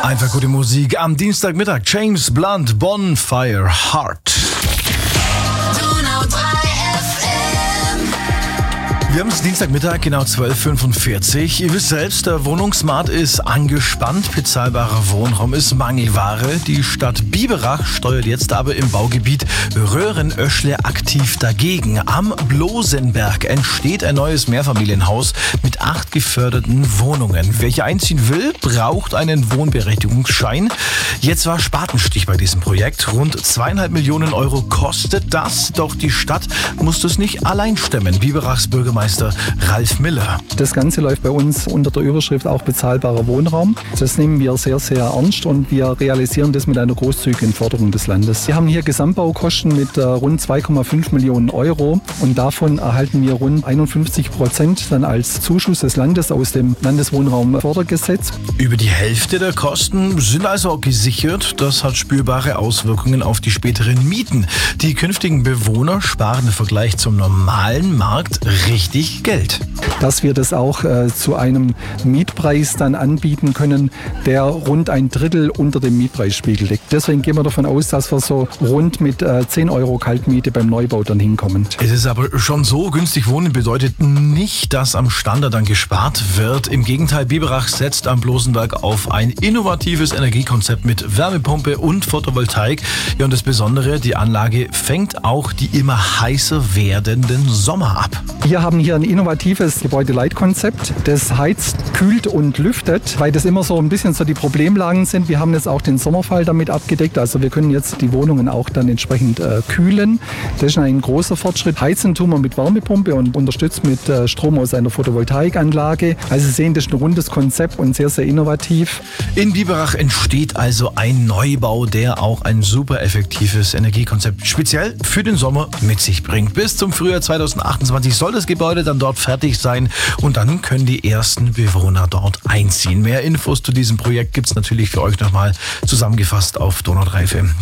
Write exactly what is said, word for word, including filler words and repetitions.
Einfach gute Musik am Dienstagmittag. James Blunt, Bonfire Heart. Wir haben es Dienstagmittag, genau zwölf Uhr fünfundvierzig. Ihr wisst selbst, der Wohnungsmarkt ist angespannt. Bezahlbarer Wohnraum ist Mangelware. Die Stadt Biberach steuert jetzt aber im Baugebiet Röhrenöschle aktiv dagegen. Am Blosenberg entsteht ein neues Mehrfamilienhaus mit acht geförderten Wohnungen. Wer hier einziehen will, braucht einen Wohnberechtigungsschein. Jetzt war Spatenstich bei diesem Projekt. Rund zweieinhalb Millionen Euro kostet das. Doch die Stadt muss das nicht allein stemmen. Biberachs Bürgermeister Ralf Miller. Das Ganze läuft bei uns unter der Überschrift auch bezahlbarer Wohnraum. Das nehmen wir sehr, sehr ernst und wir realisieren das mit einer großzügigen Förderung des Landes. Wir haben hier Gesamtbaukosten mit äh, rund zwei Komma fünf Millionen Euro und davon erhalten wir rund einundfünfzig Prozent dann als Zuschuss des Landes aus dem Landeswohnraumfördergesetz. Über die Hälfte der Kosten sind also auch gesichert. Das hat spürbare Auswirkungen auf die späteren Mieten. Die künftigen Bewohner sparen im Vergleich zum normalen Markt richtig Geld. Dass wir das auch äh, zu einem Mietpreis dann anbieten können, der rund ein Drittel unter dem Mietpreisspiegel liegt. Deswegen gehen wir davon aus, dass wir so rund mit äh, zehn Euro Kaltmiete beim Neubau dann hinkommen. Es ist aber schon so, günstig wohnen bedeutet nicht, dass am Standard dann gespart wird. Im Gegenteil, Biberach setzt am Blosenberg auf ein innovatives Energiekonzept mit Wärmepumpe und Photovoltaik. Ja, und das Besondere, die Anlage fängt auch die immer heißer werdenden Sommer ab. Wir haben hier ein innovatives Gebäudeleitkonzept, das heizt, kühlt und lüftet, weil das immer so ein bisschen so die Problemlagen sind. Wir haben jetzt auch den Sommerfall damit abgedeckt, also wir können jetzt die Wohnungen auch dann entsprechend äh, kühlen. Das ist ein großer Fortschritt. Heizen tun wir mit Wärmepumpe und unterstützt mit äh, Strom aus einer Photovoltaikanlage. Also Sie sehen, das ist ein rundes Konzept und sehr, sehr innovativ. In Biberach entsteht also ein Neubau, der auch ein super effektives Energiekonzept speziell für den Sommer mit sich bringt. Bis zum Frühjahr zweitausendachtundzwanzig soll das Gebäude dann dort fertig sein und dann können die ersten Bewohner dort einziehen. Mehr Infos zu diesem Projekt gibt es natürlich für euch nochmal zusammengefasst auf Donau drei F M.